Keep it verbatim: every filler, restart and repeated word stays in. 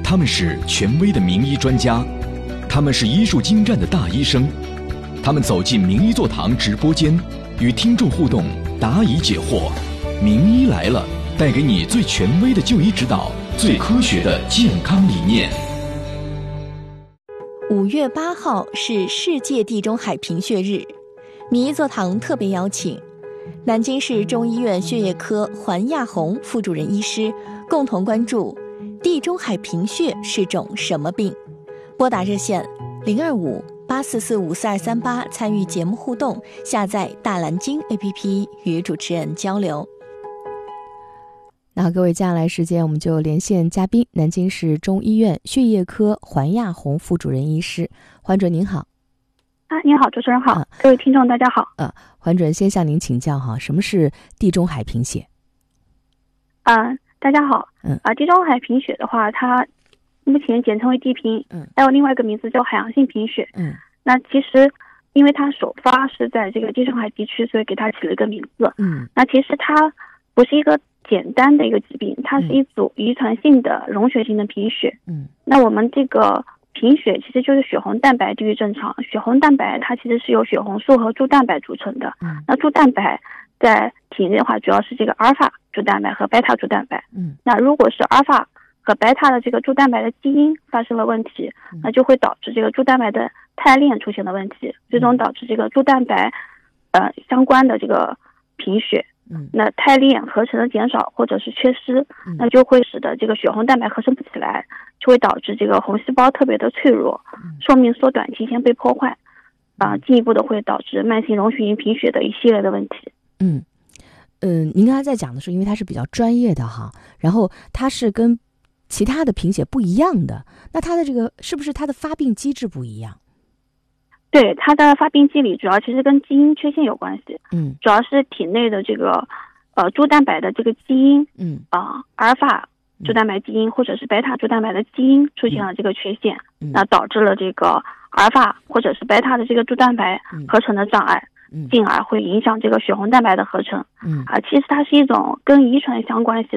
他们是权威的名医专家，他们是医术精湛的大医生，他们走进名医座堂直播间，与听众互动，答疑解惑。名医来了，带给你最权威的就医指导，最科学的健康理念。 五月八号是世界地中海贫血日，名医座堂特别邀请南京市中医院血液科环亚红副主任医师，共同关注地中海贫血是种什么病。拨打热线零二五八四四五四二三八参与节目互动，下载大蓝鲸 A P P 与主持人交流。那各位，接下来时间我们就连线嘉宾，南京市中医院血液科环亚红副主任医师。环主任您好。 啊，您好，主持人好，啊、各位听众大家好。 呃、啊，环主任先向您请教哈，什么是地中海贫血？ 啊，大家好。 嗯啊，地中海贫血的话，它目前简称为地贫， 嗯， 还有另外一个名字叫海洋性贫血。 嗯， 那其实因为它首发是在这个地中海地区，所以给它起了一个名字。 嗯， 那其实它不是一个简单的一个疾病，它是一组遗传性的溶血性的贫血。 嗯， 那我们这个贫血其实就是血红蛋白低于正常，血红蛋白它其实是由血红素和珠蛋白组成的。 嗯， 那珠蛋白在体内的话，主要是这个阿尔法珠蛋白和贝塔珠蛋白。 嗯， 那如果是阿尔法和贝塔的这个珠蛋白的基因发生了问题，那就会导致这个珠蛋白的肽链出现了问题，最终导致这个珠蛋白呃相关的这个贫血。 嗯， 那肽链合成的减少或者是缺失，那就会使得这个血红蛋白合成不起来，就会导致这个红细胞特别的脆弱，寿命缩短，提前被破坏，啊、呃，进一步的会导致慢性溶血性贫血的一系列的问题。 嗯，嗯、呃，您刚才在讲的是，因为它是比较专业的哈，然后它是跟其他的贫血不一样的，那它的这个是不是它的发病机制不一样？ 对，它的发病机理主要其实跟基因缺陷有关系。 嗯， 主要是体内的这个呃珠蛋白的这个基因， 嗯啊、呃、阿尔法珠蛋白基因或者是贝塔珠蛋白的基因出现了这个缺陷， 嗯、 那导致了这个阿尔法或者是贝塔的这个珠蛋白合成的障碍， 嗯、 进而会影响这个血红蛋白的合成。 嗯啊、呃，其实它是一种跟遗传相关系